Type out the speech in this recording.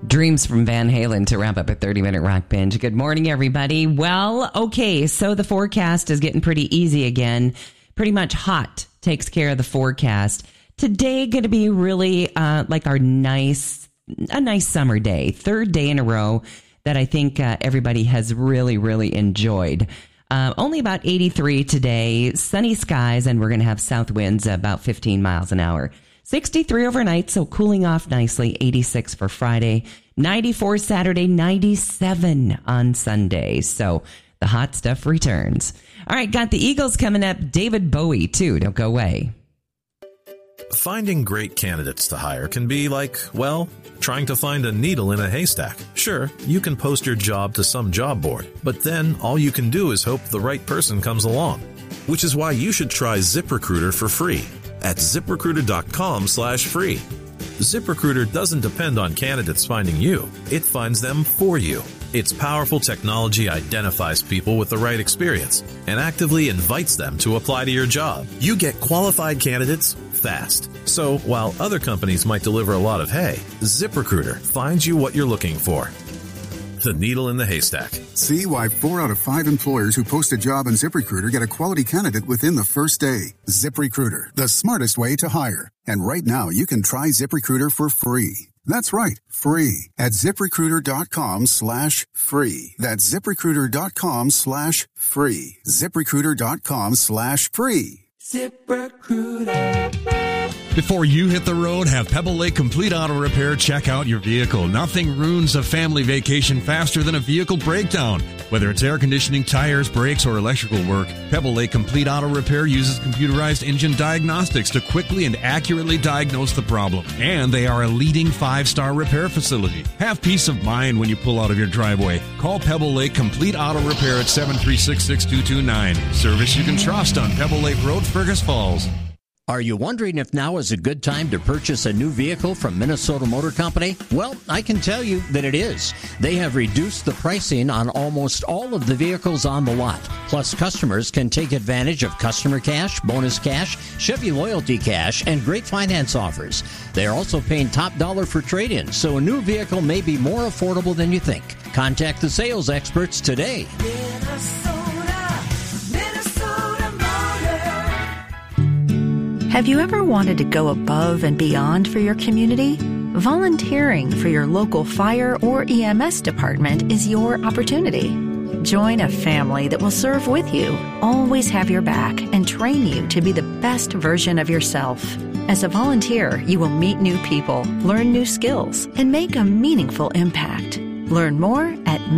Dreams from Van Halen to wrap up a 30-minute rock binge. Good morning, everybody. Well, okay, so the forecast is getting pretty easy again. Pretty much hot takes care of the forecast. Today going to be really like a nice summer day. Third day in a row that I think everybody has really, really enjoyed. Only about 83 today, sunny skies, and we're going to have south winds about 15 miles an hour. 63 overnight, so cooling off nicely. 86 for Friday, 94 Saturday, 97 on Sunday. So the hot stuff returns. All right, got the Eagles coming up. David Bowie, too. Don't go away. Finding great candidates to hire can be like, well, trying to find a needle in a haystack. Sure, you can post your job to some job board, but then all you can do is hope the right person comes along. Which is why you should try ZipRecruiter for free at ZipRecruiter.com/free. ZipRecruiter doesn't depend on candidates finding you. It finds them for you. Its powerful technology identifies people with the right experience and actively invites them to apply to your job. You get qualified candidates fast. So while other companies might deliver a lot of hay, ZipRecruiter finds you what you're looking for. The needle in the haystack. See why 4 out of 5 employers who post a job on ZipRecruiter get a quality candidate within the first day. ZipRecruiter, the smartest way to hire. And right now, you can try ZipRecruiter for free. That's right, free at ZipRecruiter.com/free. That's ZipRecruiter.com/free. ZipRecruiter.com/free. ZipRecruiter. Before you hit the road, have Pebble Lake Complete Auto Repair check out your vehicle. Nothing ruins a family vacation faster than a vehicle breakdown. Whether it's air conditioning, tires, brakes, or electrical work, Pebble Lake Complete Auto Repair uses computerized engine diagnostics to quickly and accurately diagnose the problem. And they are a leading 5-star repair facility. Have peace of mind when you pull out of your driveway. Call Pebble Lake Complete Auto Repair at 736-6229. Service you can trust on Pebble Lake Road, Fergus Falls. Are you wondering if now is a good time to purchase a new vehicle from Minnesota Motor Company? Well, I can tell you that it is. They have reduced the pricing on almost all of the vehicles on the lot. Plus, customers can take advantage of customer cash, bonus cash, Chevy Loyalty Cash, and great finance offers. They are also paying top dollar for trade-ins, so a new vehicle may be more affordable than you think. Contact the sales experts today. Have you ever wanted to go above and beyond for your community? Volunteering for your local fire or EMS department is your opportunity. Join a family that will serve with you, always have your back, and train you to be the best version of yourself. As a volunteer, you will meet new people, learn new skills, and make a meaningful impact. Learn more at